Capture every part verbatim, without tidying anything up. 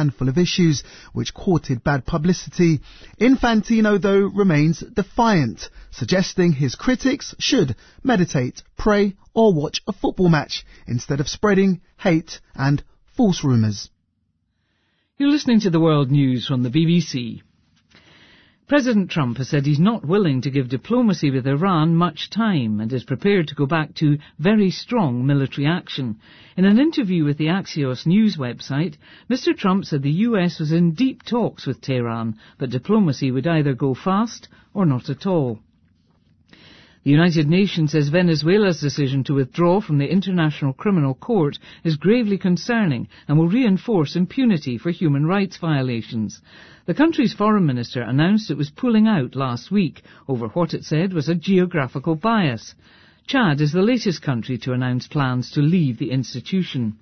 handful of issues which courted bad publicity. Infantino, though, remains defiant, suggesting his critics should meditate, pray or watch a football match instead of spreading hate and false rumours. You're listening to the World News from the B B C. President Trump has said he's not willing to give diplomacy with Iran much time and is prepared to go back to very strong military action. In an interview with the Axios news website, Mister Trump said the U S was in deep talks with Tehran, but diplomacy would either go fast or not at all. The United Nations says Venezuela's decision to withdraw from the International Criminal Court is gravely concerning and will reinforce impunity for human rights violations. The country's foreign minister announced it was pulling out last week over what it said was a geographical bias. Chad is the latest country to announce plans to leave the institution.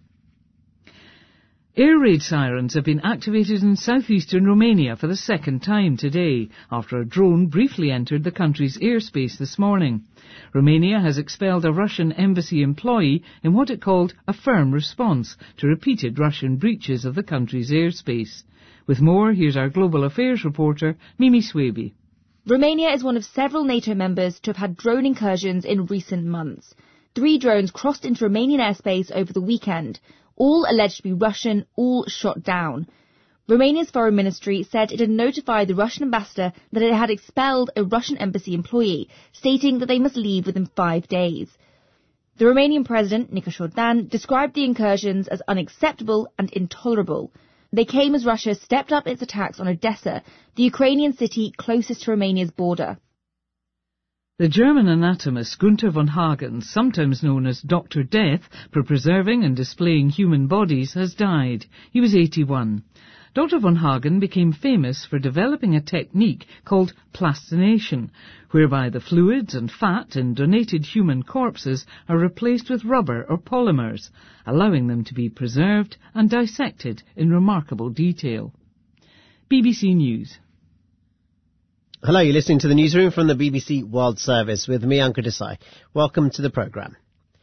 Air raid sirens have been activated in southeastern Romania for the second time today, after a drone briefly entered the country's airspace this morning. Romania has expelled a Russian embassy employee in what it called a firm response to repeated Russian breaches of the country's airspace. With more, here's our Global Affairs reporter, Mimi Swaby. Romania is one of several NATO members to have had drone incursions in recent months. Three drones crossed into Romanian airspace over the weekend, all alleged to be Russian, all shot down. Romania's foreign ministry said it had notified the Russian ambassador that it had expelled a Russian embassy employee, stating that they must leave within five days. The Romanian president, Nicolae Dan, described the incursions as unacceptable and intolerable. They came as Russia stepped up its attacks on Odessa, the Ukrainian city closest to Romania's border. The German anatomist Gunther von Hagen, sometimes known as Doctor Death for preserving and displaying human bodies, has died. He was eighty-one. Doctor von Hagen became famous for developing a technique called plastination, whereby the fluids and fat in donated human corpses are replaced with rubber or polymers, allowing them to be preserved and dissected in remarkable detail. B B C News. Hello, you're listening to the newsroom from the B B C World Service with me, Ankur Desai. Welcome to the programme.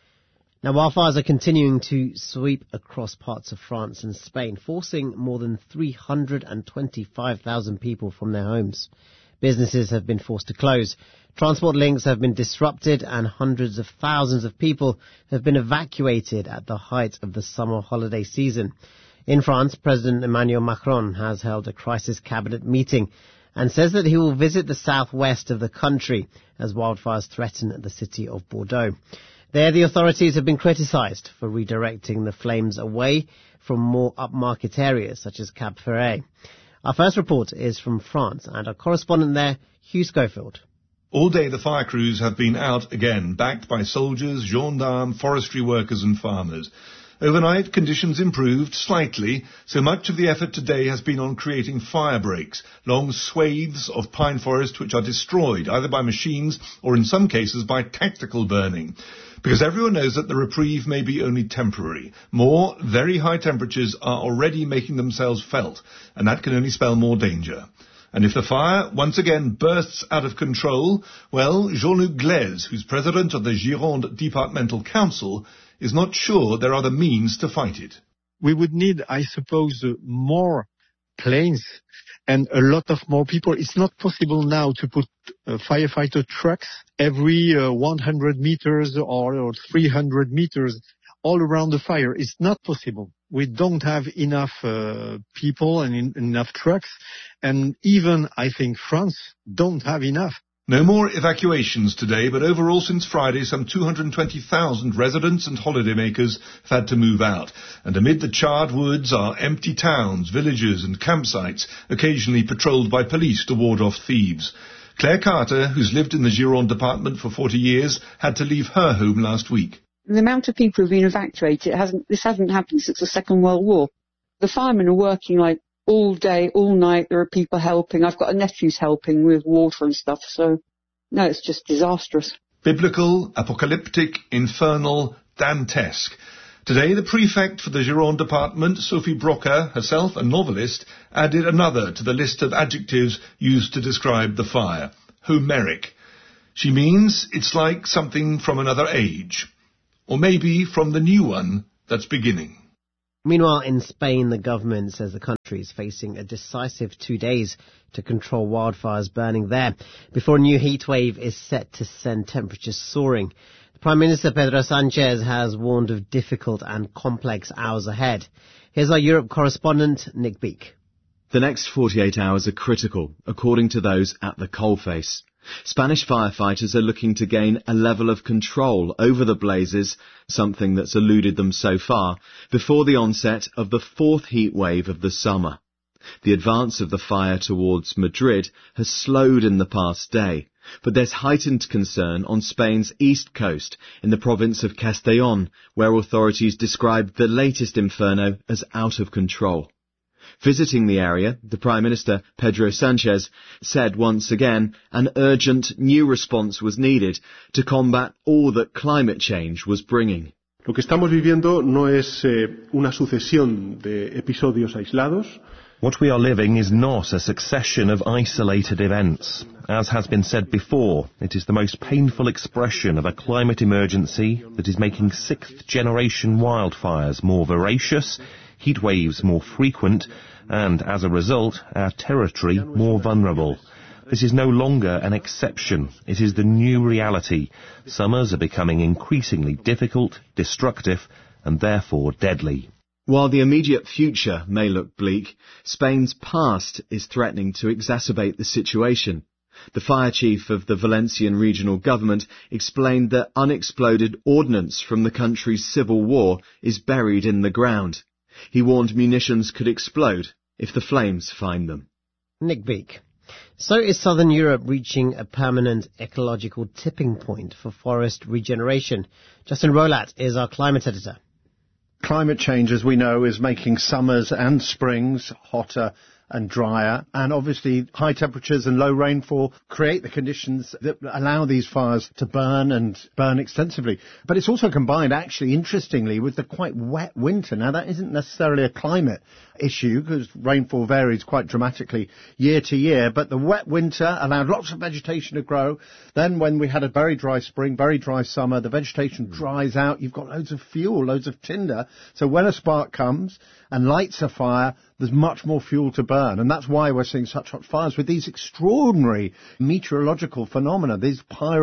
Now, wildfires are continuing to sweep across parts of France and Spain, forcing more than three hundred twenty-five thousand people from their homes. Businesses have been forced to close. Transport links have been disrupted and hundreds of thousands of people have been evacuated at the height of the summer holiday season. In France, President Emmanuel Macron has held a crisis cabinet meeting and says that he will visit the southwest of the country as wildfires threaten the city of Bordeaux. There, the authorities have been criticised for redirecting the flames away from more upmarket areas such as Cap Ferret. Our first report is from France, and our correspondent there, Hugh Schofield. All day the fire crews have been out again, backed by soldiers, gendarmes, forestry workers and farmers. Overnight, conditions improved slightly, so much of the effort today has been on creating fire breaks, long swathes of pine forest which are destroyed either by machines or in some cases by tactical burning. Because everyone knows that the reprieve may be only temporary. More very high temperatures are already making themselves felt, and that can only spell more danger. And if the fire once again bursts out of control, well, Jean-Luc Glaise, who's president of the Gironde Departmental Council, is not sure there are the means to fight it. We would need, I suppose, uh, more planes and a lot of more people. It's not possible now to put uh, firefighter trucks every uh, one hundred meters or, or three hundred meters all around the fire. It's not possible. We don't have enough uh, people and in, enough trucks, and even, I think, France don't have enough. No more evacuations today, but overall since Friday, some two hundred twenty thousand residents and holidaymakers have had to move out. And amid the charred woods are empty towns, villages and campsites, occasionally patrolled by police to ward off thieves. Claire Carter, who's lived in the Gironde department for forty years, had to leave her home last week. The amount of people who've been evacuated, hasn't, this hasn't happened since the Second World War. The firemen are working like all day, all night. There are people helping. I've got a nephew who's helping with water and stuff. So, no, it's just disastrous. Biblical, apocalyptic, infernal, dantesque. Today, the prefect for the Gironde department, Sophie Broca, herself a novelist, added another to the list of adjectives used to describe the fire. Homeric. She means it's like something from another age. Or maybe from the new one that's beginning. Meanwhile, in Spain, the government says the country is facing a decisive two days to control wildfires burning there before a new heat wave is set to send temperatures soaring. The Prime Minister Pedro Sanchez has warned of difficult and complex hours ahead. Here's our Europe correspondent, Nick Beake. The next forty-eight hours are critical, according to those at the coalface. Spanish firefighters are looking to gain a level of control over the blazes, something that's eluded them so far, before the onset of the fourth heat wave of the summer. The advance of the fire towards Madrid has slowed in the past day, but there's heightened concern on Spain's east coast, in the province of Castellón, where authorities described the latest inferno as out of control. Visiting the area, the Prime Minister, Pedro Sanchez, said once again an urgent new response was needed to combat all that climate change was bringing. Lo que estamos viviendo no es eh, una sucesión de episodios aislados. What we are living is not a succession of isolated events. As has been said before, it is the most painful expression of a climate emergency that is making sixth-generation wildfires more voracious, heat waves more frequent, and, as a result, our territory more vulnerable. This is no longer an exception. It is the new reality. Summers are becoming increasingly difficult, destructive, and therefore deadly. While the immediate future may look bleak, Spain's past is threatening to exacerbate the situation. The fire chief of the Valencian regional government explained that unexploded ordnance from the country's civil war is buried in the ground. He warned munitions could explode if the flames find them. Nick Beake. So is Southern Europe reaching a permanent ecological tipping point for forest regeneration? Justin Rolat is our climate editor. Climate change, as we know, is making summers and springs hotter and drier, and obviously high temperatures and low rainfall create the conditions that allow these fires to burn and burn extensively. But it's also combined, actually, interestingly, with the quite wet winter. Now, that isn't necessarily a climate issue because rainfall varies quite dramatically year to year, but the wet winter allowed lots of vegetation to grow. Then when we had a very dry spring, very dry summer, the vegetation dries out. You've got loads of fuel, loads of tinder. So when a spark comes and lights a fire, there's much more fuel to burn. And that's why we're seeing such hot fires with these extraordinary meteorological phenomena, these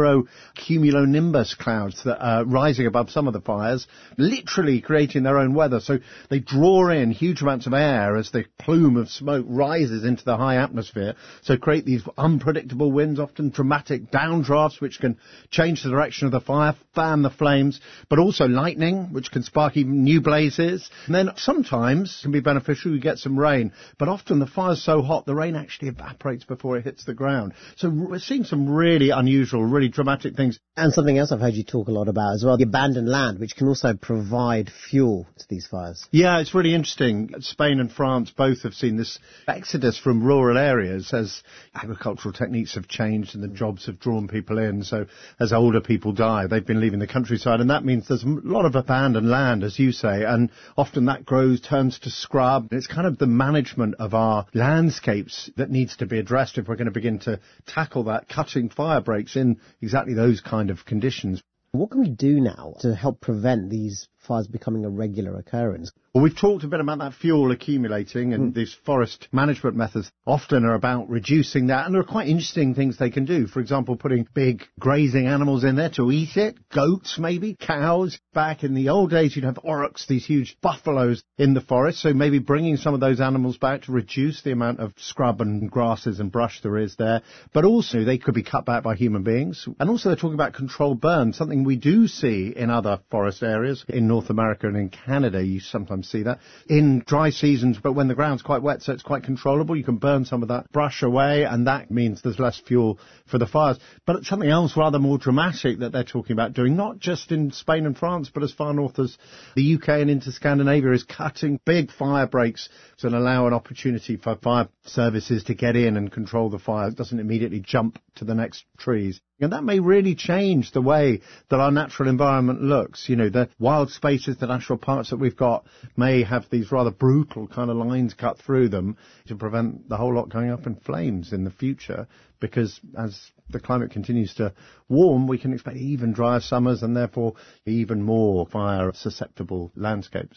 pyrocumulonimbus clouds that are rising above some of the fires, literally creating their own weather. So they draw in huge amounts of air as the plume of smoke rises into the high atmosphere. So create these unpredictable winds, often dramatic downdrafts, which can change the direction of the fire, fan the flames, but also lightning, which can spark even new blazes. And then sometimes can be beneficial. You get some rain, but often the fire's so hot the rain actually evaporates before it hits the ground. So we're seeing some really unusual, really dramatic things. And something else I've heard you talk a lot about as well, the abandoned land, which can also provide fuel to these fires. Yeah, it's really interesting. Spain and France both have seen this exodus from rural areas as agricultural techniques have changed and the jobs have drawn people in. So as older people die, they've been leaving the countryside, and that means there's a lot of abandoned land, as you say, and often that grows, turns to scrub. It's kind of the management of our landscapes that needs to be addressed if we're going to begin to tackle that. Cutting fire breaks in exactly those kind of conditions. What can we do now to help prevent these fires becoming a regular occurrence? Well, we've talked a bit about that fuel accumulating, and mm. these forest management methods often are about reducing that, and there are quite interesting things they can do. For example, putting big grazing animals in there to eat it, goats maybe, cows. Back in the old days, you'd have aurochs, these huge buffaloes in the forest, so maybe bringing some of those animals back to reduce the amount of scrub and grasses and brush there is there. But also, they could be cut back by human beings. And also, they're talking about controlled burn, something we do see in other forest areas. In North America and in Canada, you sometimes see that in dry seasons, but when the ground's quite wet, so it's quite controllable. You can burn some of that brush away, and that means there's less fuel for the fires. But it's something else rather more dramatic that they're talking about doing, not just in Spain and France, but as far north as the U K and into Scandinavia, is cutting big fire breaks and allow an opportunity for fire services to get in and control the fire. It doesn't immediately jump to the next trees. And that may really change the way that our natural environment looks. You know, the wild spaces, the national parks that we've got may have these rather brutal kind of lines cut through them to prevent the whole lot going up in flames in the future, because as the climate continues to warm, we can expect even drier summers and therefore even more fire-susceptible landscapes.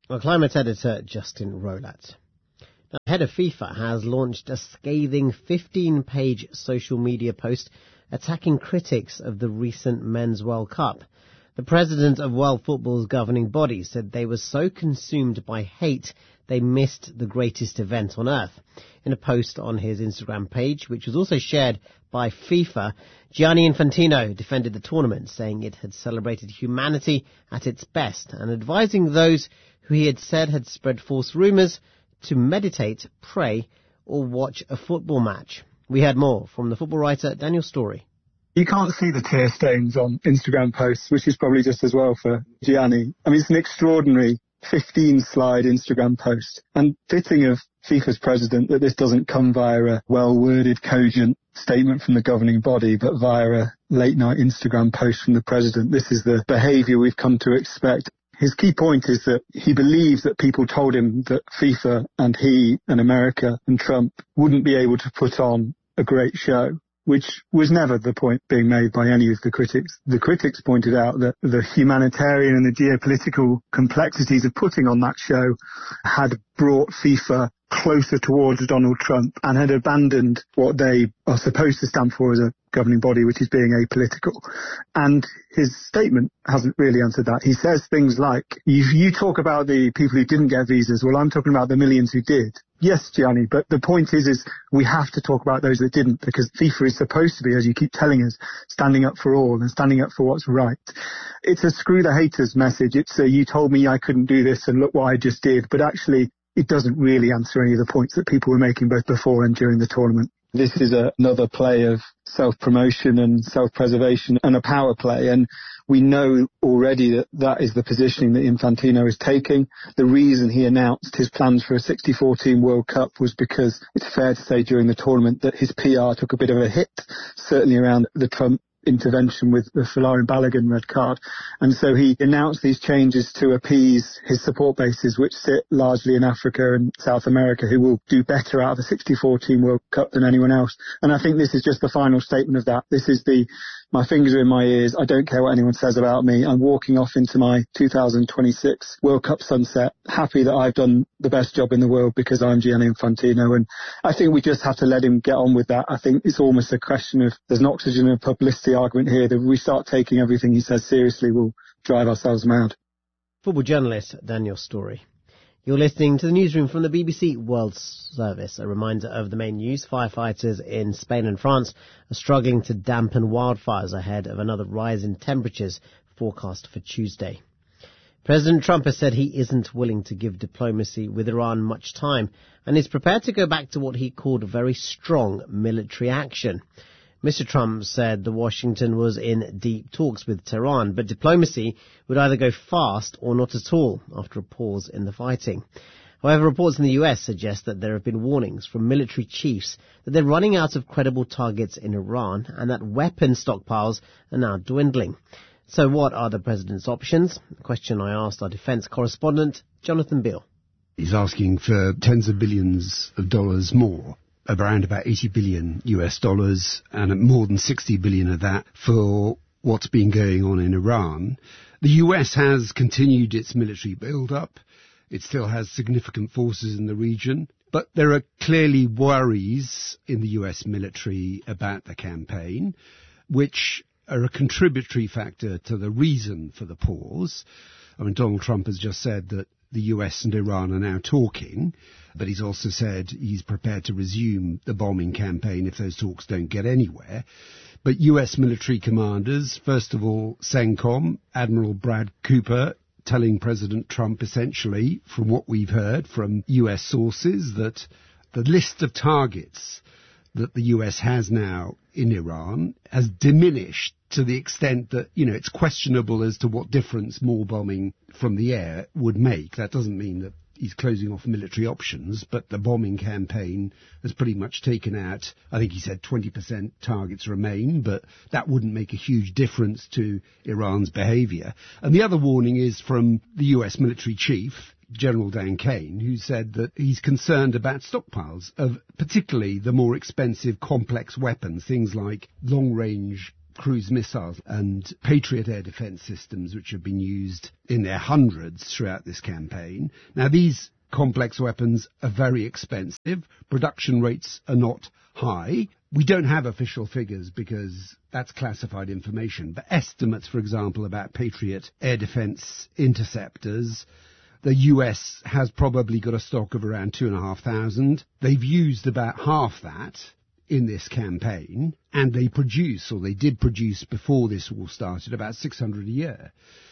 Well, climate editor Justin Rolat. Now, the head of FIFA has launched a scathing fifteen-page social media post attacking critics of the recent Men's World Cup. The president of World Football's governing body said they were so consumed by hate they missed the greatest event on earth. In a post on his Instagram page, which was also shared by FIFA, Gianni Infantino defended the tournament, saying it had celebrated humanity at its best and advising those who he had said had spread false rumours to meditate, pray, or watch a football match. We had more from the football writer Daniel Storey. You can't see the tear stains on Instagram posts, which is probably just as well for Gianni. I mean, it's an extraordinary fifteen-slide Instagram post, and fitting of FIFA's president that this doesn't come via a well-worded, cogent statement from the governing body, but via a late-night Instagram post from the president. This is the behaviour we've come to expect. His key point is that he believes that people told him that FIFA and he and America and Trump wouldn't be able to put on a great show, which was never the point being made by any of the critics. The critics pointed out that the humanitarian and the geopolitical complexities of putting on that show had brought FIFA closer towards Donald Trump and had abandoned what they are supposed to stand for as a governing body, which is being apolitical. And his statement hasn't really answered that. He says things like, you, you talk about the people who didn't get visas. Well, I'm talking about the millions who did. Yes, Gianni, but the point is, is we have to talk about those that didn't, because FIFA is supposed to be, as you keep telling us, standing up for all and standing up for what's right. It's a screw the haters message. It's a, you told me I couldn't do this and look what I just did. But actually, it doesn't really answer any of the points that people were making both before and during the tournament. This is a, another play of self-promotion and self-preservation and a power play. And we know already that that is the positioning that Infantino is taking. The reason he announced his plans for a sixty-four team World Cup was because it's fair to say during the tournament that his P R took a bit of a hit, certainly around the Trump intervention with the Folarin Balogun red card. And so he announced these changes to appease his support bases, which sit largely in Africa and South America, who will do better out of a sixty-four team World Cup than anyone else. And I think this is just the final statement of that. This is the, my fingers are in my ears. I don't care what anyone says about me. I'm walking off into my two thousand twenty-six World Cup sunset, happy that I've done the best job in the world because I'm Gianni Infantino. And I think we just have to let him get on with that. I think it's almost a question of, there's an oxygen and publicity argument here that if we start taking everything he says seriously, we'll drive ourselves mad. Football journalist Daniel Storey. You're listening to the newsroom from the B B C World Service. A reminder of the main news. Firefighters in Spain and France are struggling to dampen wildfires ahead of another rise in temperatures forecast for Tuesday. President Trump has said he isn't willing to give diplomacy with Iran much time and is prepared to go back to what he called very strong military action. Mister Trump said that Washington was in deep talks with Tehran, but diplomacy would either go fast or not at all after a pause in the fighting. However, reports in the U S suggest that there have been warnings from military chiefs that they're running out of credible targets in Iran and that weapon stockpiles are now dwindling. So what are the president's options? A question I asked our defence correspondent, Jonathan Beale. He's asking for tens of billions of dollars more, around about eighty billion U S dollars, and more than sixty billion of that for what's been going on in Iran. The U S has continued its military build-up. It still has significant forces in the region, but there are clearly worries in the U S military about the campaign, which are a contributory factor to the reason for the pause. I mean, Donald Trump has just said that the U S and Iran are now talking, but he's also said he's prepared to resume the bombing campaign if those talks don't get anywhere. But U S military commanders, first of all, CENTCOM, Admiral Brad Cooper, telling President Trump essentially, from what we've heard from U S sources, that the list of targets that the U S has now in Iran has diminished to the extent that, you know, it's questionable as to what difference more bombing from the air would make. That doesn't mean that he's closing off military options, but the bombing campaign has pretty much taken out, I think he said twenty percent targets remain, but that wouldn't make a huge difference to Iran's behaviour. And the other warning is from the U S military chief, General Dan Kane, who said that he's concerned about stockpiles of particularly the more expensive complex weapons, things like long-range cruise missiles and Patriot air defence systems, which have been used in their hundreds throughout this campaign. Now, these complex weapons are very expensive. Production rates are not high. We don't have official figures because that's classified information, but estimates, for example, about Patriot air defence interceptors, the U S has probably got a stock of around two and a half thousand. They've used about half that in this campaign, and they produce, or they did produce before this war started, about six hundred a year.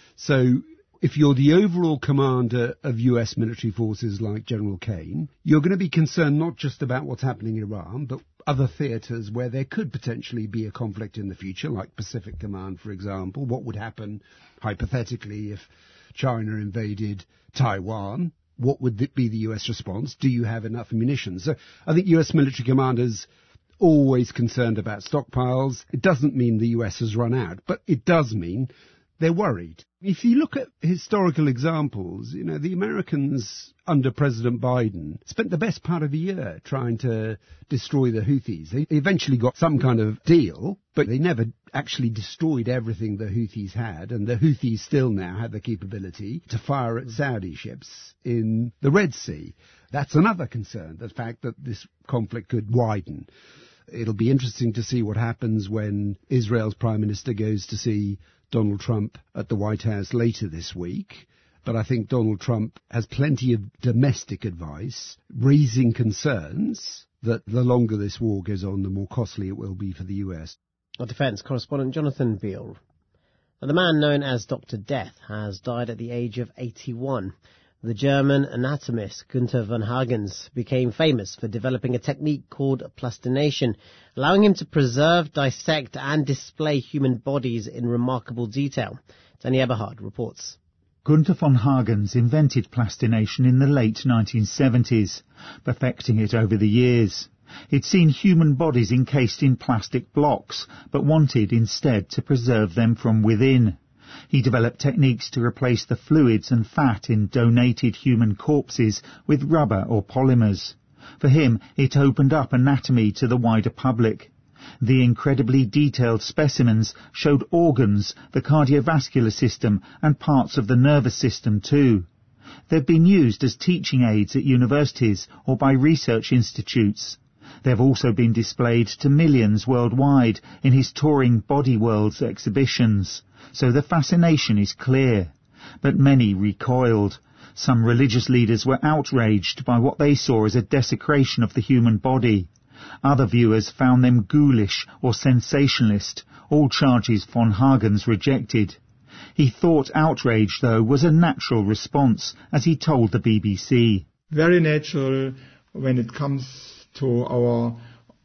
So if you're the overall commander of U S military forces like General Kane, you're going to be concerned not just about what's happening in Iran, but other theatres where there could potentially be a conflict in the future, like Pacific Command, for example. What would happen, hypothetically, if China invaded Taiwan? What would be the U S response? Do you have enough munitions? So I think U S military commanders always concerned about stockpiles. It doesn't mean the U S has run out, but it does mean they're worried. If you look at historical examples, you know, the Americans under President Biden spent the best part of a year trying to destroy the Houthis. They eventually got some kind of deal, but they never actually destroyed everything the Houthis had, and the Houthis still now have the capability to fire at Saudi ships in the Red Sea. That's another concern, the fact that this conflict could widen. It'll be interesting to see what happens when Israel's Prime Minister goes to see Donald Trump at the White House later this week. But I think Donald Trump has plenty of domestic advice, raising concerns that the longer this war goes on, the more costly it will be for the U S. Our defence correspondent Jonathan Beale. The man known as Doctor Death has died at the age of eighty-one. The German anatomist Gunther von Hagens became famous for developing a technique called plastination, allowing him to preserve, dissect and display human bodies in remarkable detail. Danny Eberhard reports. Gunther von Hagens invented plastination in the late nineteen seventies, perfecting it over the years. He'd seen human bodies encased in plastic blocks, but wanted instead to preserve them from within. He developed techniques to replace the fluids and fat in donated human corpses with rubber or polymers. For him, it opened up anatomy to the wider public. The incredibly detailed specimens showed organs, the cardiovascular system, and parts of the nervous system too. They've been used as teaching aids at universities or by research institutes. They've also been displayed to millions worldwide in his touring Body Worlds exhibitions. So the fascination is clear. But many recoiled. Some religious leaders were outraged by what they saw as a desecration of the human body. Other viewers found them ghoulish or sensationalist, all charges von Hagens rejected. He thought outrage, though, was a natural response, as he told the B B C. Very natural when it comes to our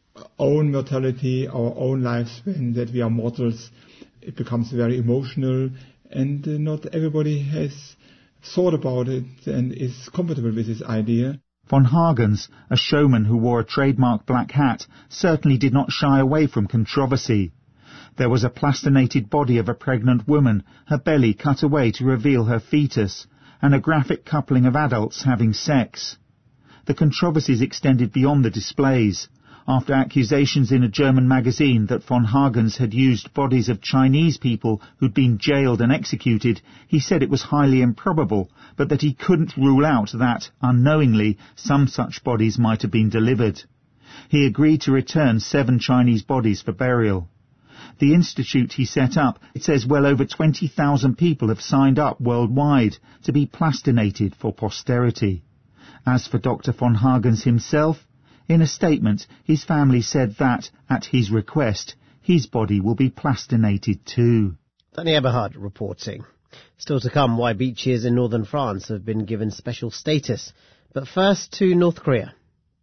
own mortality, our own lifespan, that we are mortals. It becomes very emotional, and uh, not everybody has thought about it and is comfortable with this idea. Von Hagens, a showman who wore a trademark black hat, certainly did not shy away from controversy. There was a plastinated body of a pregnant woman, her belly cut away to reveal her fetus, and a graphic coupling of adults having sex. The controversies extended beyond the displays. After accusations in a German magazine that von Hagens had used bodies of Chinese people who'd been jailed and executed, he said it was highly improbable, but that he couldn't rule out that, unknowingly, some such bodies might have been delivered. He agreed to return seven Chinese bodies for burial. The institute he set up, it says well over twenty thousand people have signed up worldwide to be plastinated for posterity. As for Doctor von Hagens himself, in a statement, his family said that, at his request, his body will be plastinated too. Danny Eberhard reporting. Still to come, why beaches in northern France have been given special status. But first to North Korea.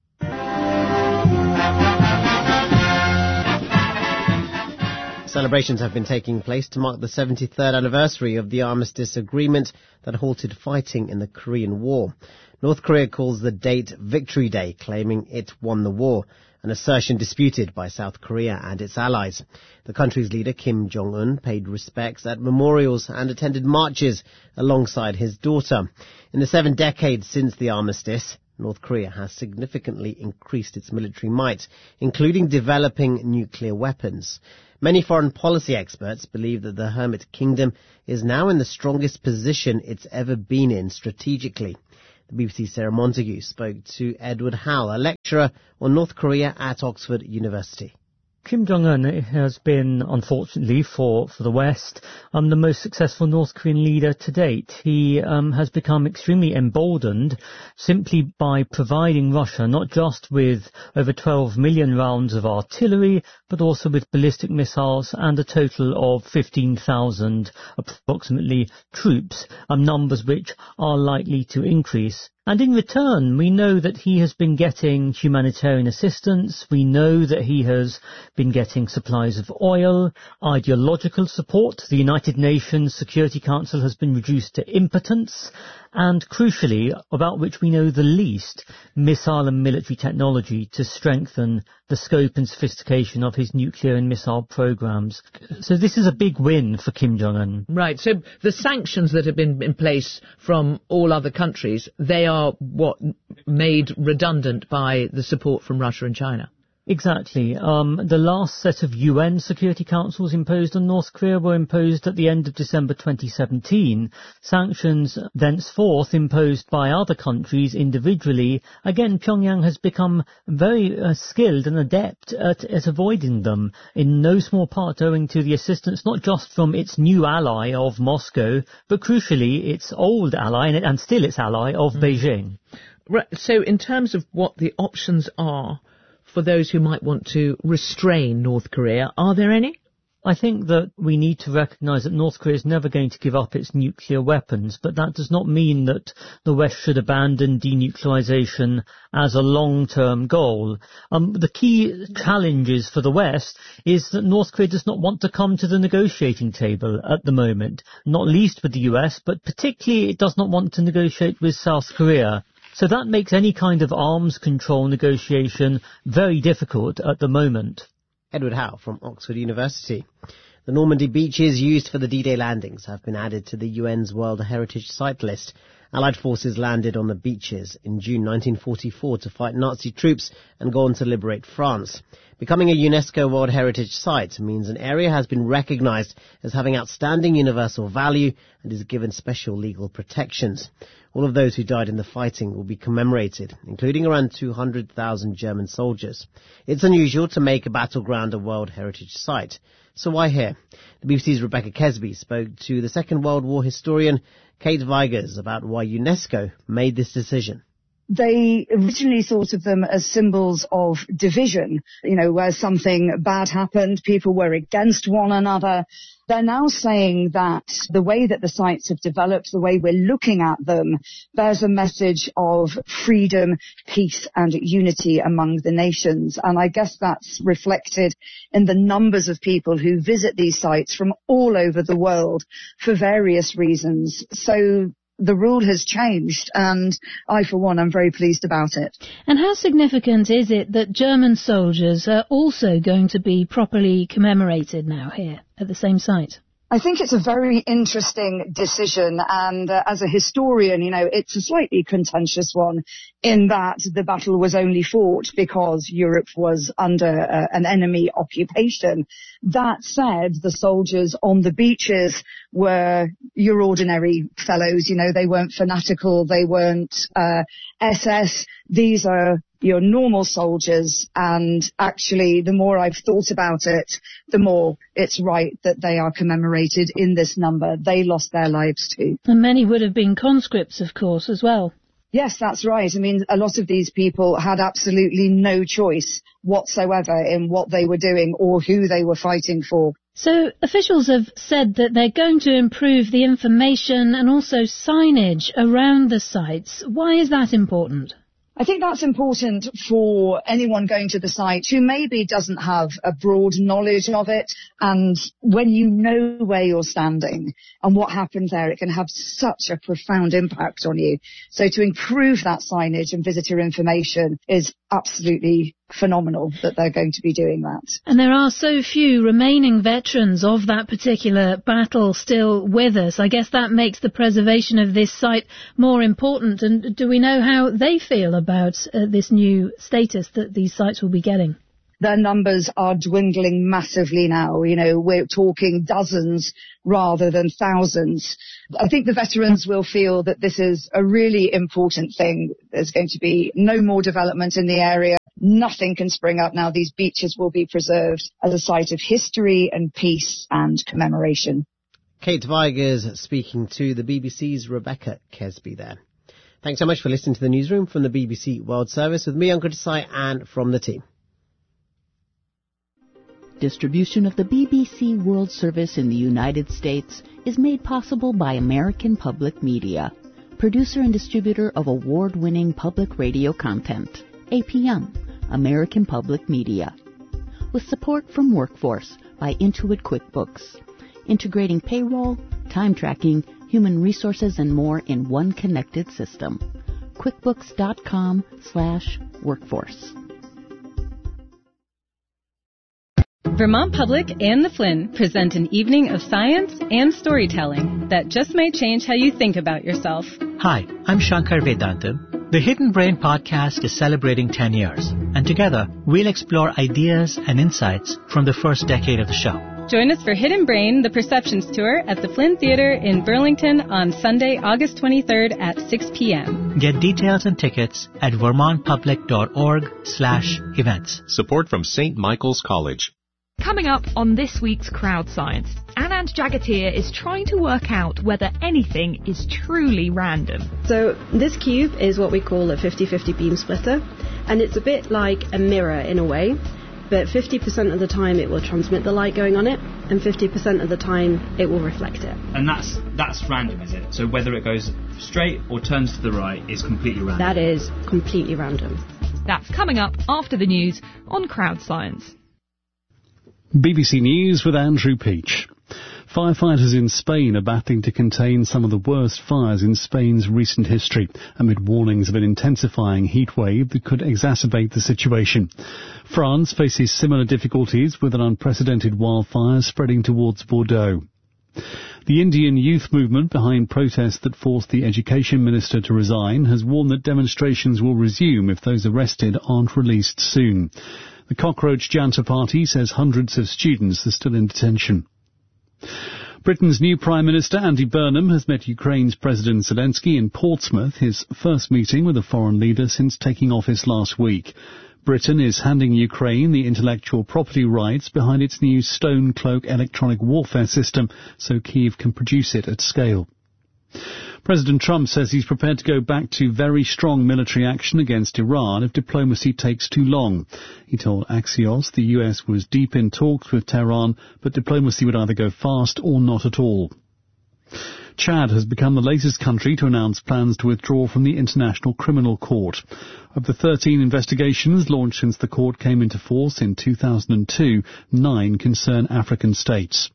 Celebrations have been taking place to mark the seventy-third anniversary of the armistice agreement that halted fighting in the Korean War. North Korea calls the date Victory Day, claiming it won the war, an assertion disputed by South Korea and its allies. The country's leader, Kim Jong-un, paid respects at memorials and attended marches alongside his daughter. In the seven decades since the armistice, North Korea has significantly increased its military might, including developing nuclear weapons. Many foreign policy experts believe that the Hermit Kingdom is now in the strongest position it's ever been in strategically. The B B C's Sarah Montague spoke to Edward Howe, a lecturer on North Korea at Oxford University. Kim Jong-un has been, unfortunately for, for the West, um, the most successful North Korean leader to date. He um, has become extremely emboldened simply by providing Russia not just with over twelve million rounds of artillery, but also with ballistic missiles and a total of fifteen thousand approximately troops, um, numbers which are likely to increase. And in return, we know that he has been getting humanitarian assistance. We know that he has been getting supplies of oil, ideological support. The United Nations Security Council has been reduced to impotence. And crucially, about which we know the least, missile and military technology to strengthen the scope and sophistication of his nuclear and missile programs. So this is a big win for Kim Jong-un. Right, so the sanctions that have been in place from all other countries, they are what made redundant by the support from Russia and China? Exactly. Um, the last set of U N Security Councils imposed on North Korea were imposed at the end of December twenty seventeen. Sanctions thenceforth imposed by other countries individually. Again, Pyongyang has become very uh, skilled and adept at, at avoiding them, in no small part owing to the assistance not just from its new ally of Moscow, but crucially its old ally, and, and still its ally, of mm. Beijing. Right. So in terms of what the options are for those who might want to restrain North Korea, are there any? I think that we need to recognise that North Korea is never going to give up its nuclear weapons, but that does not mean that the West should abandon denuclearisation as a long-term goal. Um, the key challenges for the West is that North Korea does not want to come to the negotiating table at the moment, not least with the U S, but particularly it does not want to negotiate with South Korea. So that makes any kind of arms control negotiation very difficult at the moment. Edward Howe from Oxford University. The Normandy beaches used for the D-Day landings have been added to the U N's World Heritage Site list. Allied forces landed on the beaches in June nineteen forty-four to fight Nazi troops and go on to liberate France. Becoming a UNESCO World Heritage Site means an area has been recognised as having outstanding universal value and is given special legal protections. All of those who died in the fighting will be commemorated, including around two hundred thousand German soldiers. It's unusual to make a battleground a World Heritage Site. So why here? The B B C's Rebecca Kesby spoke to the Second World War historian Kate Vigers about why UNESCO made this decision. They originally thought of them as symbols of division, you know, where something bad happened, people were against one another. They're now saying that the way that the sites have developed, the way we're looking at them, bears a message of freedom, peace and unity among the nations. And I guess that's reflected in the numbers of people who visit these sites from all over the world for various reasons. So the rule has changed, and I, for one, am very pleased about it. And how significant is it that German soldiers are also going to be properly commemorated now here at the same site? I think it's a very interesting decision, and uh, as a historian, you know, it's a slightly contentious one in that the battle was only fought because Europe was under uh, an enemy occupation. That said, the soldiers on the beaches were your ordinary fellows, you know, they weren't fanatical, they weren't uh, S S. These are your normal soldiers, and actually the more I've thought about it, the more it's right that they are commemorated in this number. They lost their lives too. And many would have been conscripts, of course, as well. Yes, that's right. I mean, a lot of these people had absolutely no choice whatsoever in what they were doing or who they were fighting for. So officials have said that they're going to improve the information and also signage around the sites. Why is that important? I think that's important for anyone going to the site who maybe doesn't have a broad knowledge of it. And when you know where you're standing and what happened there, it can have such a profound impact on you. So to improve that signage and visitor information is absolutely phenomenal that they're going to be doing that. And there are so few remaining veterans of that particular battle still with us. I guess that makes the preservation of this site more important. And do we know how they feel about uh, this new status that these sites will be getting? Their numbers are dwindling massively now. You know, we're talking dozens rather than thousands. I think the veterans will feel that this is a really important thing. There's going to be no more development in the area. Nothing can spring up now. These beaches will be preserved as a site of history and peace and commemoration. Kate Vigers speaking to the B B C's Rebecca Kesby there. Thanks so much for listening to the newsroom from the B B C World Service with me, Uncle Desai, and from the team. Distribution of the B B C World Service in the United States is made possible by American Public Media, producer and distributor of award-winning public radio content. A P M, American Public Media. With support from Workforce by Intuit QuickBooks, integrating payroll, time tracking, human resources, and more in one connected system. QuickBooks.com slash workforce. Vermont Public and the Flynn present an evening of science and storytelling that just may change how you think about yourself. Hi, I'm Shankar Vedantam. The Hidden Brain podcast is celebrating ten years, and together we'll explore ideas and insights from the first decade of the show. Join us for Hidden Brain, the Perceptions Tour at the Flynn Theatre in Burlington on Sunday, August twenty-third at six p.m. Get details and tickets at vermontpublic.org slash events. Support from Saint Michael's College. Coming up on this week's Crowd Science, Anand Jagatir is trying to work out whether anything is truly random. So this cube is what we call a fifty-fifty beam splitter, and it's a bit like a mirror in a way, but fifty percent of the time it will transmit the light going on it, and fifty percent of the time it will reflect it. And that's that's random, is it? So whether it goes straight or turns to the right is completely random? That is completely random. That's coming up after the news on Crowd Science. B B C News with Andrew Peach. Firefighters in Spain are battling to contain some of the worst fires in Spain's recent history, amid warnings of an intensifying heat wave that could exacerbate the situation. France faces similar difficulties with an unprecedented wildfire spreading towards Bordeaux. The Indian youth movement behind protests that forced the education minister to resign has warned that demonstrations will resume if those arrested aren't released soon. The Cockroach Janta Party says hundreds of students are still in detention. Britain's new Prime Minister, Andy Burnham, has met Ukraine's President Zelensky in Portsmouth, his first meeting with a foreign leader since taking office last week. Britain is handing Ukraine the intellectual property rights behind its new Stone Cloak electronic warfare system so Kyiv can produce it at scale. President Trump says he's prepared to go back to very strong military action against Iran if diplomacy takes too long. He told Axios the U S was deep in talks with Tehran, but diplomacy would either go fast or not at all. Chad has become the latest country to announce plans to withdraw from the International Criminal Court. Of the thirteen investigations launched since the court came into force in two thousand two, nine concern African states.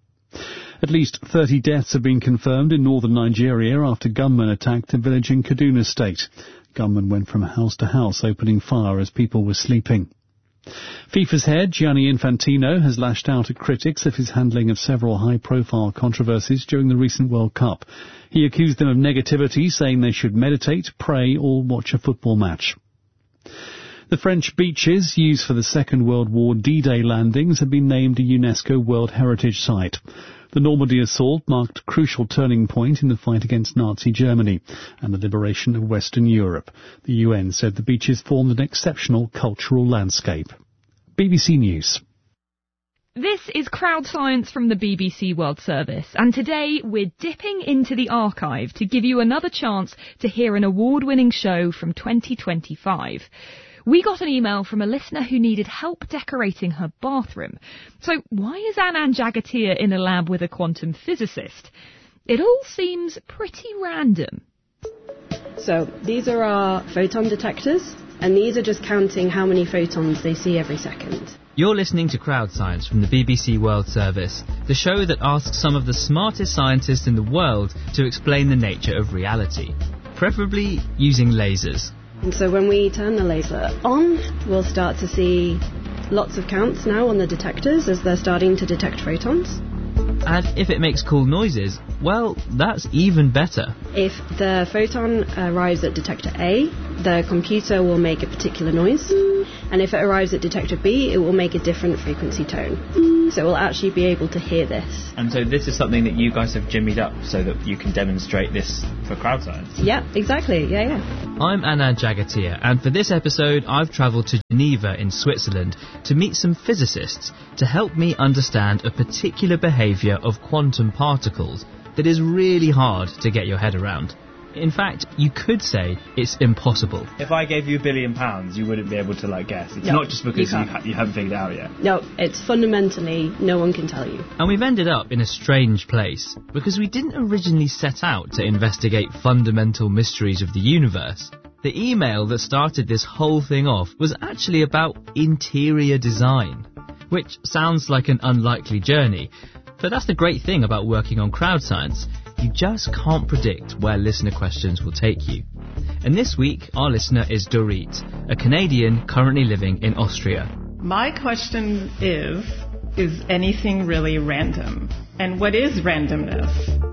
At least thirty deaths have been confirmed in northern Nigeria after gunmen attacked a village in Kaduna State. Gunmen went from house to house opening fire as people were sleeping. FIFA's head, Gianni Infantino, has lashed out at critics of his handling of several high-profile controversies during the recent World Cup. He accused them of negativity, saying they should meditate, pray, or watch a football match. The French beaches used for the Second World War D-Day landings have been named a UNESCO World Heritage Site. The Normandy assault marked a crucial turning point in the fight against Nazi Germany and the liberation of Western Europe. The U N said the beaches formed an exceptional cultural landscape. B B C News. This is Crowd Science from the B B C World Service, and today we're dipping into the archive to give you another chance to hear an award-winning show from twenty twenty-five. We got an email from a listener who needed help decorating her bathroom. So why is Anand Jagatir in a lab with a quantum physicist? It all seems pretty random. So these are our photon detectors, and these are just counting how many photons they see every second. You're listening to Crowd Science from the B B C World Service, the show that asks some of the smartest scientists in the world to explain the nature of reality, preferably using lasers. And so when we turn the laser on, we'll start to see lots of counts now on the detectors as they're starting to detect photons. And if it makes cool noises, well, that's even better. If the photon arrives at detector A, the computer will make a particular noise. And if it arrives at detector B, it will make a different frequency tone. So we'll actually be able to hear this. And so this is something that you guys have jimmied up so that you can demonstrate this for crowd science? Yeah, exactly. Yeah, yeah. I'm Anand Jagatia, and for this episode, I've travelled to Geneva in Switzerland to meet some physicists to help me understand a particular behaviour of quantum particles that is really hard to get your head around. In fact, you could say it's impossible. If I gave you a billion pounds, you wouldn't be able to, like, guess. It's no, not just because you, you, ha- you haven't figured it out yet. No, it's fundamentally no one can tell you. And we've ended up in a strange place, because we didn't originally set out to investigate fundamental mysteries of the universe. The email that started this whole thing off was actually about interior design, which sounds like an unlikely journey. But that's the great thing about working on crowd science. You just can't predict where listener questions will take you. And this week, our listener is Dorit, a Canadian currently living in Austria. My question is, is anything really random? And what is randomness?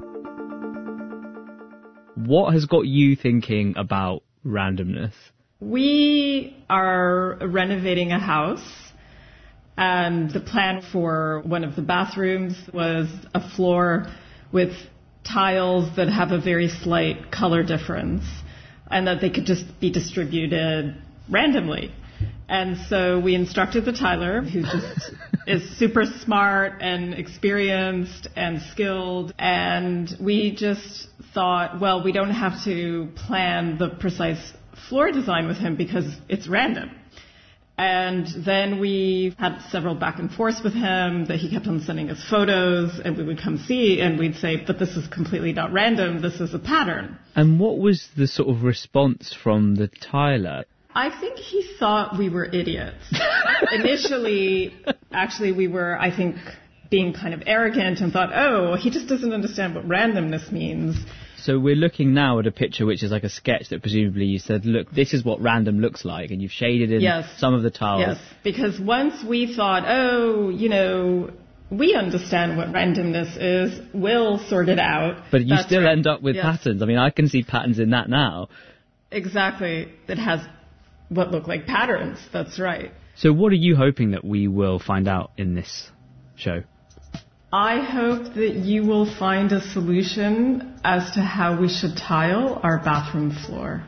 What has got you thinking about randomness? We are renovating a house. And the plan for one of the bathrooms was a floor with tiles that have a very slight color difference and that they could just be distributed randomly. And so we instructed the tiler, who just is super smart and experienced and skilled, and we just thought, well, we don't have to plan the precise floor design with him because it's random. And then we had several back and forths with him that he kept on sending us photos, and we would come see and we'd say, but this is completely not random, this is a pattern. And what was the sort of response from the tiler? I think he thought we were idiots. Initially, actually, we were, I think, being kind of arrogant and thought, oh, he just doesn't understand what randomness means. So we're looking now at a picture which is like a sketch that presumably you said, look, this is what random looks like, and you've shaded in yes. some of the tiles. Yes, because once we thought, oh, you know, we understand what randomness is, we'll sort it out. But you That's still right. end up with yes. patterns. I mean, I can see patterns in that now. Exactly. It has what look like patterns. That's right. So what are you hoping that we will find out in this show? I hope that you will find a solution as to how we should tile our bathroom floor.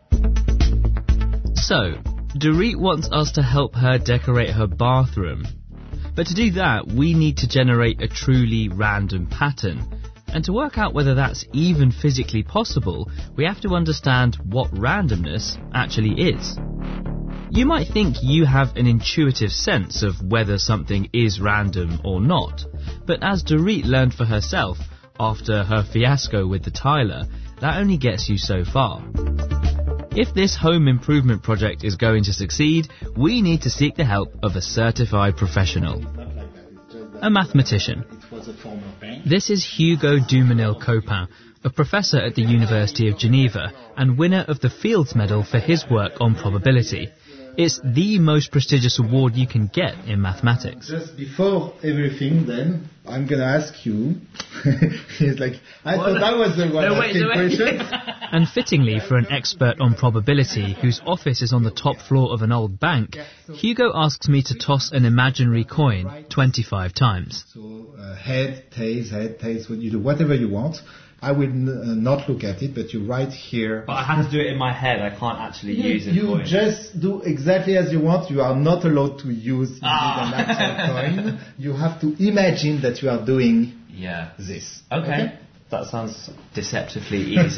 So, Dorit wants us to help her decorate her bathroom. But to do that, we need to generate a truly random pattern. And to work out whether that's even physically possible, we have to understand what randomness actually is. You might think you have an intuitive sense of whether something is random or not, but as Dorit learned for herself after her fiasco with the tiler, that only gets you so far. If this home improvement project is going to succeed, we need to seek the help of a certified professional, a mathematician. This is Hugo Dumenil-Copin, a professor at the University of Geneva and winner of the Fields Medal for his work on probability. It's the most prestigious award you can get in mathematics. Just before everything, then, I'm going to ask you. It's like, I what? thought I was the one no, asking wait, questions. And fittingly for an expert on probability whose office is on the top floor of an old bank, Hugo asks me to toss an imaginary coin twenty-five times. So, uh, head, tails, head, tails, you do whatever you want. I will n- uh, not look at it, but you write here. But I have to do it in my head. I can't actually you, use it. You coin. Just do exactly as you want. You are not allowed to use ah. an actual coin. You have to imagine that you are doing yeah. this. Okay. okay. That sounds deceptively easy.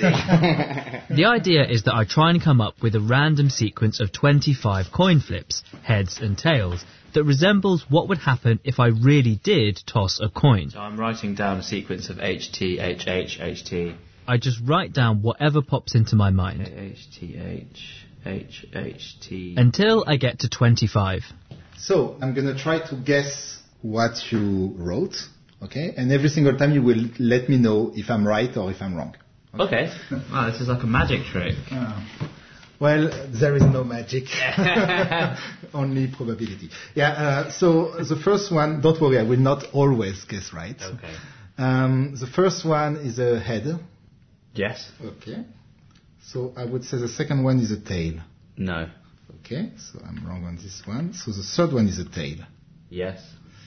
The idea is that I try and come up with a random sequence of twenty-five coin flips, heads and tails, that resembles what would happen if I really did toss a coin. So I'm writing down a sequence of H T, H H, H T. I just write down whatever pops into my mind. H T H, H H T. Until I get to twenty-five. So I'm going to try to guess what you wrote. Okay, and every single time you will let me know if I'm right or if I'm wrong. Okay. okay. Wow, this is like a magic trick. Uh, Well, there is no magic, only probability. Yeah, uh, so the first one, don't worry, I will not always guess right. Okay. Um, the first one is a head. Yes. Okay. So I would say the second one is a tail. No. Okay, so I'm wrong on this one. So the third one is a tail. Yes.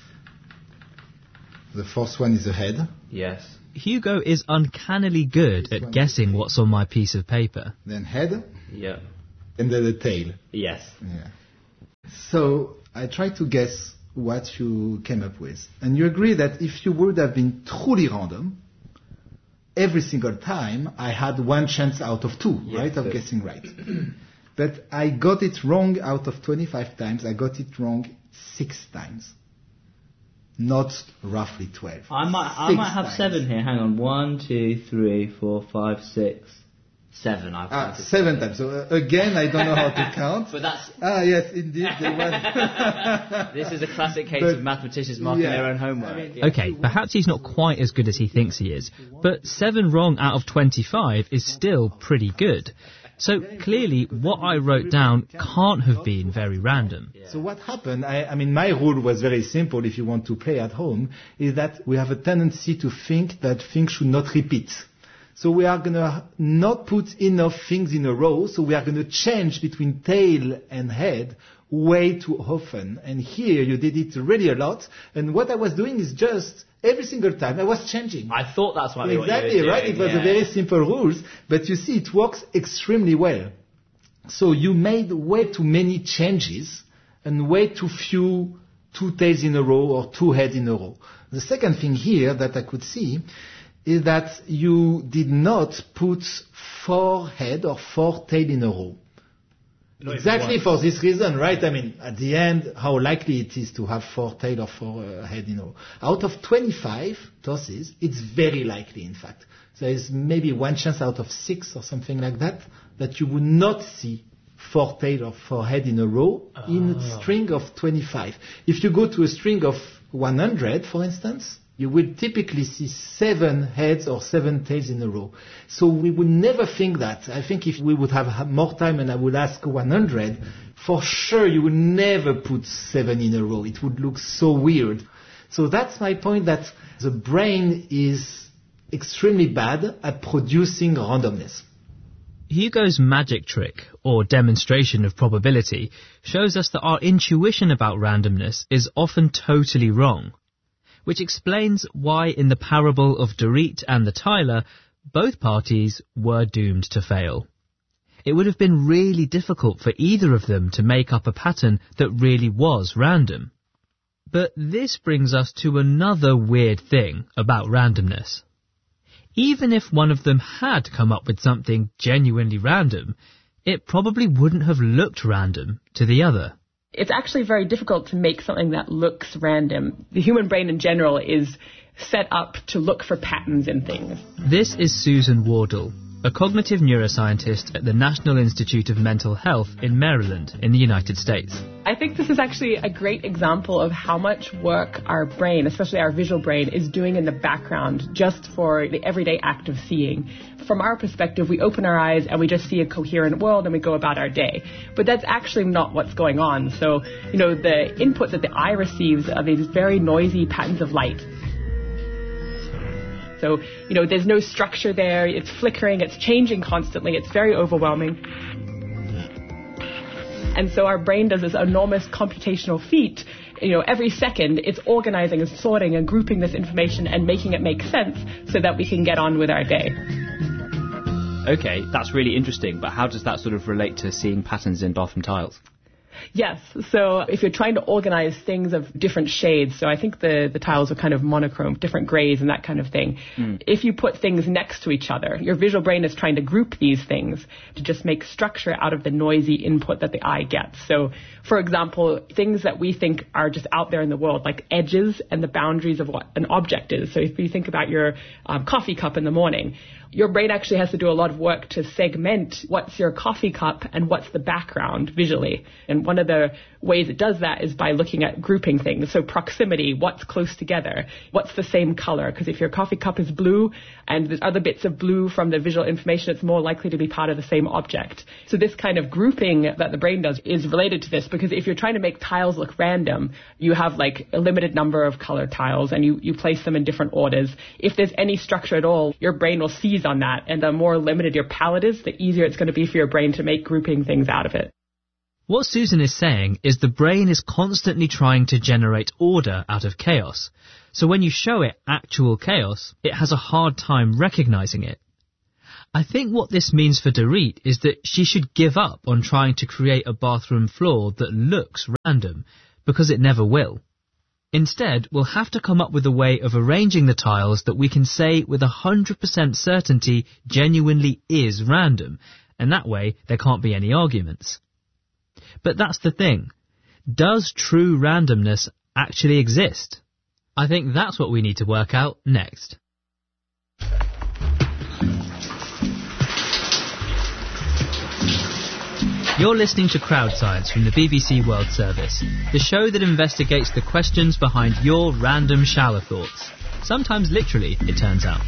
The fourth one is a head. Yes. Hugo is uncannily good at guessing what's on my piece of paper. Then head. Yeah. And then the tail. Yes. Yeah. So I try to guess what you came up with. And you agree that if you would have been truly random, every single time I had one chance out of two, yes, right, of yes. guessing right. But I got it wrong out of twenty-five times. I got it wrong six times. Not roughly twelve. I might, I might have times. seven here. Hang on. One, two, three, four, five, six, seven. I've ah, seven times. So uh, again, I don't know how to count. But that's. Ah, yes, indeed. There was. This is a classic case but, of mathematicians marking yeah. their own homework. I mean, okay, perhaps he's not quite as good as he thinks he is, but seven wrong out of twenty-five is still pretty good. So clearly, what I wrote down can't have been very random. So what happened, I, I mean, my rule was very simple if you want to play at home, is that we have a tendency to think that things should not repeat. So we are going to not put enough things in a row, so we are going to change between tail and head way too often. And here you did it really a lot. And what I was doing is just every single time I was changing. I thought that's what exactly you were doing, right. It was yeah. a very simple rules, but you see, it works extremely well. So you made way too many changes and way too few two tails in a row or two heads in a row. The second thing here that I could see is that you did not put four head or four tail in a row. No, exactly for this reason, right? I mean, at the end, how likely it is to have four tail or four uh, head in a row. Out of twenty-five tosses, it's very likely, in fact. There is maybe one chance out of six or something like that, that you would not see four tail or four head in a row oh. in a string of twenty-five. If you go to a string of one hundred, for instance, you will typically see seven heads or seven tails in a row. So we would never think that. I think if we would have more time and I would ask one hundred, for sure you would never put seven in a row. It would look so weird. So that's my point, that the brain is extremely bad at producing randomness. Hugo's magic trick, or demonstration of probability, shows us that our intuition about randomness is often totally wrong, which explains why in the parable of Dorit and the Tiler, both parties were doomed to fail. It would have been really difficult for either of them to make up a pattern that really was random. But this brings us to another weird thing about randomness. Even if one of them had come up with something genuinely random, it probably wouldn't have looked random to the other. It's actually very difficult to make something that looks random. The human brain in general is set up to look for patterns in things. This is Susan Wardle, a cognitive neuroscientist at the National Institute of Mental Health in Maryland in the United States. I think this is actually a great example of how much work our brain, especially our visual brain, is doing in the background just for the everyday act of seeing. From our perspective, we open our eyes and we just see a coherent world and we go about our day. But that's actually not what's going on. So, you know, the input that the eye receives are these very noisy patterns of light. So, you know, there's no structure there. It's flickering. It's changing constantly. It's very overwhelming. And so our brain does this enormous computational feat. You know, every second it's organizing and sorting and grouping this information and making it make sense so that we can get on with our day. Okay, that's really interesting, but how does that sort of relate to seeing patterns in bathroom tiles? Yes, so if you're trying to organize things of different shades, so I think the, the tiles are kind of monochrome, different grays and that kind of thing. Mm. If you put things next to each other, your visual brain is trying to group these things to just make structure out of the noisy input that the eye gets. So, for example, things that we think are just out there in the world, like edges and the boundaries of what an object is. So if you think about your um, coffee cup in the morning, Your brain actually has to do a lot of work to segment what's your coffee cup and what's the background visually. And one of the ways it does that is by looking at grouping things. So proximity, what's close together, what's the same color. Because if your coffee cup is blue and there's other bits of blue from the visual information, it's more likely to be part of the same object. So this kind of grouping that the brain does is related to this, because if you're trying to make tiles look random, you have like a limited number of color tiles and you, you place them in different orders. If there's any structure at all, your brain will seize on that, and the more limited your palette is, the easier it's going to be for your brain to make grouping things out of it. What Susan is saying is the brain is constantly trying to generate order out of chaos. So when you show it actual chaos, it has a hard time recognizing it. I think what this means for Dorit is that she should give up on trying to create a bathroom floor that looks random, because it never will. Instead, we'll have to come up with a way of arranging the tiles that we can say with one hundred percent certainty genuinely is random, and that way there can't be any arguments. But that's the thing. Does true randomness actually exist? I think that's what we need to work out next. You're listening to Crowd Science from the B B C World Service, the show that investigates the questions behind your random shower thoughts. Sometimes literally, it turns out.